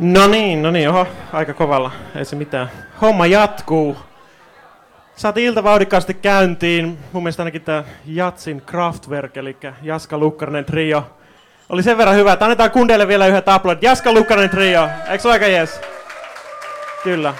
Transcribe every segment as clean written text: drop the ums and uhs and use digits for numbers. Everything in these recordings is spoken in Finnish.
No niin, oho, aika kovalla, ei se mitään. Homma jatkuu. Saatiin ilta vauhdikkaasti käyntiin. Mun mielestä ainakin tää Jatsin Kraftwerk, eli Jaska Lukkarinen trio, oli sen verran hyvä, että annetaan kundeille vielä yhdet aplodit. Jaska Lukkarinen trio, eikö ole aika jees? Kyllä.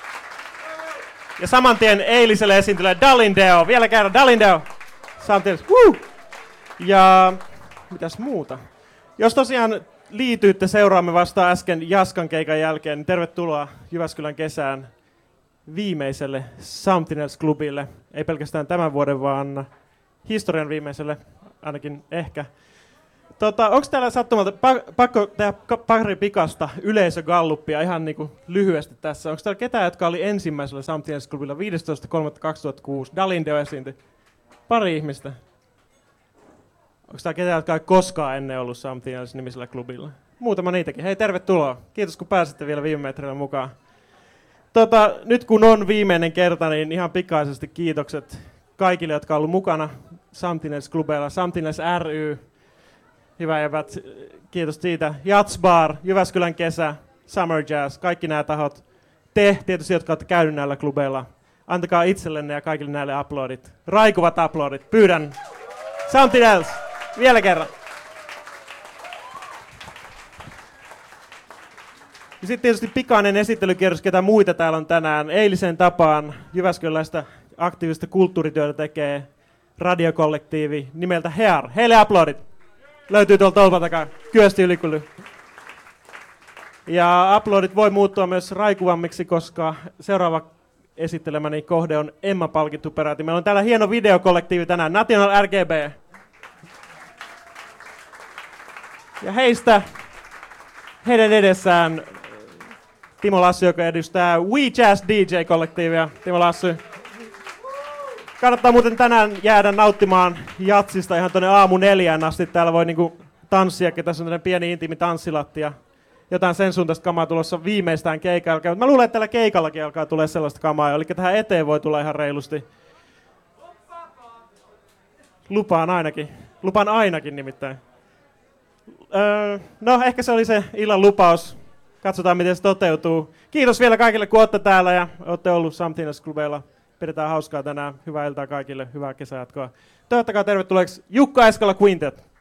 Ja saman tien eiliselle esiintyjälle Dalindeo, vielä kerran Dalindeo. Samtidig, woo! Ja mitäs muuta? Jos tosiaan liityitte seuraamme vasta äsken Jaskan keikan jälkeen, niin tervetuloa Jyväskylän kesään viimeiselle Something Else-klubille. Ei pelkästään tämän vuoden, vaan historian viimeiselle, ainakin ehkä. Onko täällä sattumalta pakko tehdä pari pikasta yleisögalluppia ihan niinku lyhyesti tässä? Onko täällä ketään, jotka oli ensimmäisellä Something Else-klubilla 15.3.2006? Dalindeo esiintyi. Pari ihmistä. Onko täällä ketään, jotka ei koskaan ennen ollut Something Else-nimisellä klubilla? Muutama niitäkin. Hei, tervetuloa. Kiitos, kun pääsitte vielä viime metreillä mukaan. Nyt kun on viimeinen kerta, niin ihan pikaisesti kiitokset kaikille, jotka on ollut mukana Something Else-klubeilla. Something Else ry. Hyvä evät. Kiitos siitä. Jatsbar, Jyväskylän kesä, Summer Jazz, kaikki nämä tahot. Te tietysti, jotka olette käynyt näillä klubeilla. Antakaa itsellenne ja kaikille näille aplodit. Raikuvat aplodit. Pyydän. Something Else. Vielä kerran. Ja sitten tietysti pikainen esittelykierros, ketä muita täällä on tänään. Eilisen tapaan Jyväskyläistä aktiivista kulttuurityötä tekee radiokollektiivi nimeltä Hear. Heille aplodit. Löytyy tuolta tolpan takaa. Kyösti ylikyly. Ja aplodit voi muuttua myös raikuvammiksi, koska seuraava esittelemäni kohde on Emma-palkittu peräti. Meillä on täällä hieno videokollektiivi tänään, National RGB. Ja heidän edessään Timo Lassi, joka edustaa We Jazz DJ-kollektiivia. Timo Lassi. Kannattaa muuten tänään jäädä nauttimaan jatsista ihan tuonne aamu 4 asti. Täällä voi niinku tanssia, tässä on tämmöinen pieni intiimi tanssilattia. Jotain sen suuntaista kamaa tulossa viimeistään keikalla. Mä luulen, että tällä keikallakin alkaa tulee sellaista kamaa, eli tähän eteen voi tulla ihan reilusti. Lupaan ainakin nimittäin. No, ehkä se oli se illan lupaus. Katsotaan, miten se toteutuu. Kiitos vielä kaikille, kun olette täällä ja olette ollut Something Else-klubeilla. Pidetään hauskaa tänään. Hyvää iltaa kaikille, hyvää kesäjatkoa. Toivottakaa tervetulleeksi Jukka Eskala Quintet.